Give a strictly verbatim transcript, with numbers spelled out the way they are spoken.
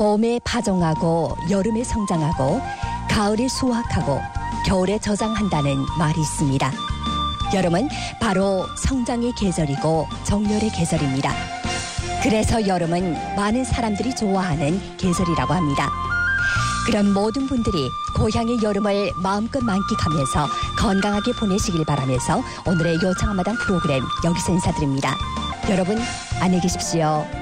봄에 파종하고 여름에 성장하고 가을에 수확하고 겨울에 저장한다는 말이 있습니다. 여름은 바로 성장의 계절이고 정열의 계절입니다. 그래서 여름은 많은 사람들이 좋아하는 계절이라고 합니다. 그런 모든 분들이 고향의 여름을 마음껏 만끽하면서 건강하게 보내시길 바라면서 오늘의 요청한마당 프로그램 여기서 인사드립니다. 여러분 안녕히 계십시오.